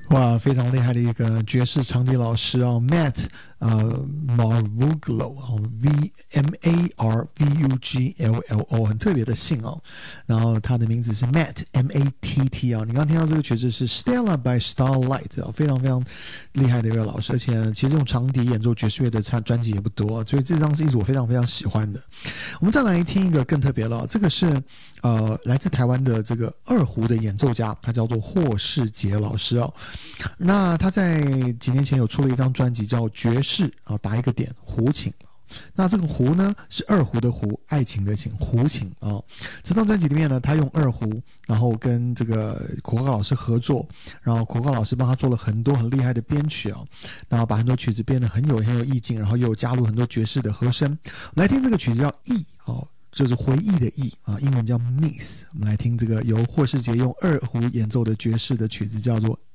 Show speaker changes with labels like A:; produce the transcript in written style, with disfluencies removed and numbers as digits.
A: 哇，非常厉害的一个爵士长笛老师哦 ，Matt Marvuglo 哦 ，VMARVUGLLO 很特别的姓哦。然后他的名字是 Matt MATT 哦。你刚刚听到这个曲子是 Stella by Starlight 哦，非常非常厉害的一位老师，而且其实用长笛演奏爵士乐的专辑也不多，所以这张是一组我非常非常喜欢的。我们再来听一个更特别了，这个是来自台湾的这个二胡的演奏家，他叫做霍世杰老师哦。那他在几年前有出了一张专辑叫爵士啊，打一个点胡琴。那这个胡呢是二胡的胡，爱情的情，胡琴啊。这张专辑里面呢，他用二胡，然后跟这个苦高老师合作，然后苦高老师帮他做了很多很厉害的编曲啊，然后把很多曲子编得很有意境，然后又加入很多爵士的和声。我们来听这个曲子叫忆哦，就是回忆的忆啊，英文叫 Miss。我们来听这个由霍世杰用二胡演奏的爵士的曲子，叫做